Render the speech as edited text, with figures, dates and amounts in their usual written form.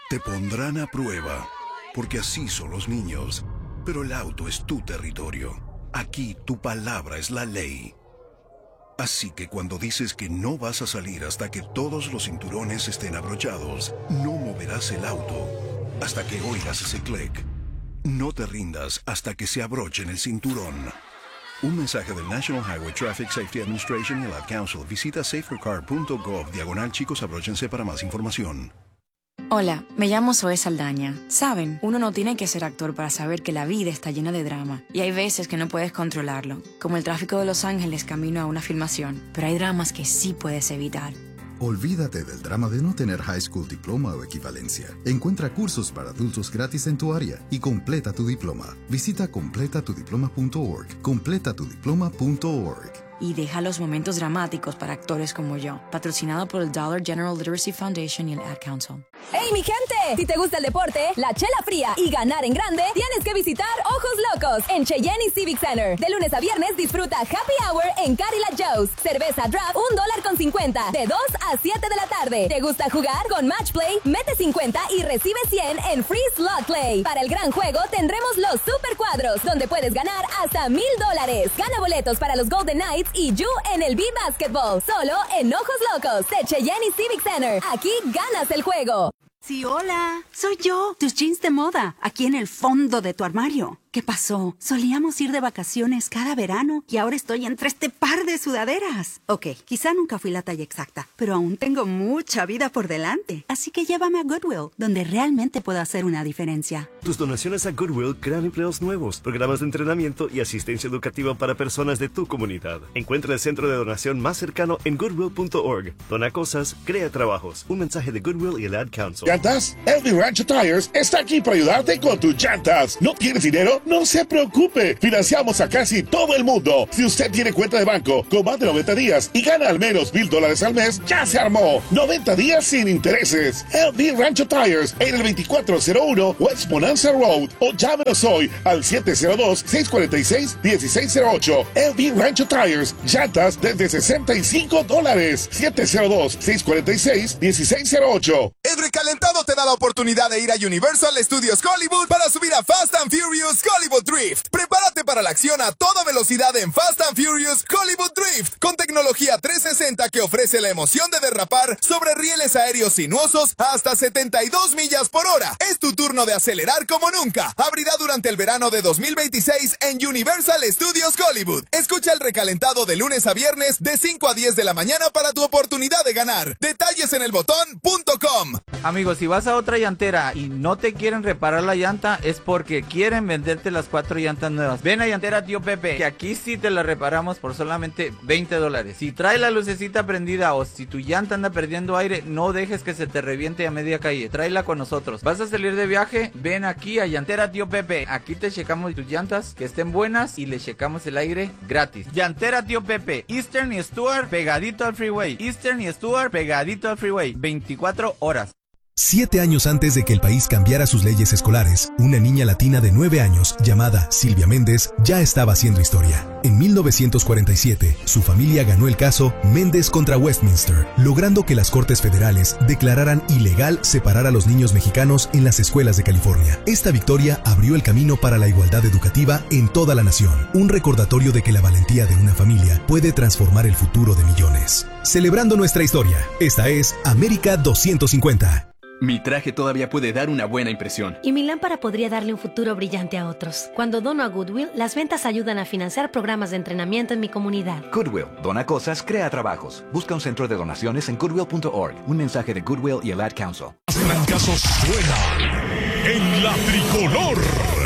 Te pondrán a prueba, porque así son los niños. Pero el auto es tu territorio. Aquí tu palabra es la ley. Así que cuando dices que no vas a salir hasta que todos los cinturones estén abrochados, no moverás el auto hasta que oigas ese clic. No te rindas hasta que se abrochen el cinturón. Un mensaje del National Highway Traffic Safety Administration y el Ad Council. Visita safercar.gov/chicos abróchense para más información. Hola, me llamo Zoe Saldaña. Saben, uno no tiene que ser actor para saber que la vida está llena de drama. Y hay veces que no puedes controlarlo, como el tráfico de Los Ángeles camino a una filmación. Pero hay dramas que sí puedes evitar. Olvídate del drama de no tener high school diploma o equivalencia. Encuentra cursos para adultos gratis en tu área y completa tu diploma. Visita completatudiploma.org. completatudiploma.org. Y deja los momentos dramáticos para actores como yo. Patrocinado por el Dollar General Literacy Foundation y el Ad Council. ¡Hey, mi gente! Si te gusta el deporte, la chela fría y ganar en grande, tienes que visitar Ojos Locos en Cheyenne y Civic Center. De lunes a viernes disfruta Happy Hour en Cadillac Joe's. Cerveza draft $1.50 de 2 a 7 de la tarde. ¿Te gusta jugar? Con Match Play, mete 50 y recibe 100 en Free Slot Play. Para el gran juego tendremos los Super Cuadros, donde puedes ganar hasta $1,000. Gana boletos para los Golden Knights y You en el B-Basketball. Solo en Ojos Locos de Cheyenne y Civic Center. Aquí ganas el juego. Sí, hola. Soy yo, tus jeans de moda, aquí en el fondo de tu armario. ¿Qué pasó? Solíamos ir de vacaciones cada verano y ahora estoy entre este par de sudaderas. Ok, quizá nunca fui la talla exacta, pero aún tengo mucha vida por delante. Así que llévame a Goodwill, donde realmente puedo hacer una diferencia. Tus donaciones a Goodwill crean empleos nuevos, programas de entrenamiento y asistencia educativa para personas de tu comunidad. Encuentra el centro de donación más cercano en goodwill.org. Dona cosas, crea trabajos. Un mensaje de Goodwill y el Ad Council. ¿Llantas? Elvin Rancho Tires está aquí para ayudarte con tus llantas. ¿No tienes dinero? No se preocupe. Financiamos a casi todo el mundo. Si usted tiene cuenta de banco con más de 90 días y gana al menos $1,000 al mes, ya se armó. 90 días sin intereses. Elvin Rancho Tires en el 2401 West Bonanza Road. O llámenos hoy al 702-646-1608. Elvin Rancho Tires. Llantas desde $65. 702-646-1608. El recalentado te da la oportunidad de ir a Universal Studios Hollywood para subir a Fast and Furious Hollywood Drift. Prepárate para la acción a toda velocidad en Fast and Furious Hollywood Drift, con tecnología 360 que ofrece la emoción de derrapar sobre rieles aéreos sinuosos hasta 72 millas por hora. Es tu turno de acelerar como nunca. Abrirá durante el verano de 2026 en Universal Studios Hollywood. Escucha el recalentado de lunes a viernes de 5 a 10 de la mañana para tu oportunidad de ganar. Detalles en elbotón.com. Amigos, si vas a otra llantera y no te quieren reparar la llanta, es porque quieren venderte las 4 llantas nuevas. Ven a Llantera Tío Pepe, que aquí sí te la reparamos por solamente $20. Si trae la lucecita prendida o si tu llanta anda perdiendo aire, no dejes que se te reviente a media calle. Tráela con nosotros. ¿Vas a salir de viaje? Ven aquí a Llantera Tío Pepe. Aquí te checamos tus llantas que estén buenas y le checamos el aire gratis. Llantera Tío Pepe, Eastern y Stuart pegadito al freeway. Eastern y Stuart pegadito al freeway. 24 horas. 7 años antes de que el país cambiara sus leyes escolares, una niña latina de 9 años, llamada Silvia Méndez, ya estaba haciendo historia. En 1947, su familia ganó el caso Méndez contra Westminster, logrando que las Cortes Federales declararan ilegal separar a los niños mexicanos en las escuelas de California. Esta victoria abrió el camino para la igualdad educativa en toda la nación, un recordatorio de que la valentía de una familia puede transformar el futuro de millones. Celebrando nuestra historia, esta es América 250. Mi traje todavía puede dar una buena impresión. Y mi lámpara podría darle un futuro brillante a otros. Cuando dono a Goodwill, las ventas ayudan a financiar programas de entrenamiento en mi comunidad. Goodwill, dona cosas, crea trabajos. Busca un centro de donaciones en goodwill.org. Un mensaje de Goodwill y el Ad Council. Los trancazos suenan en la tricolor.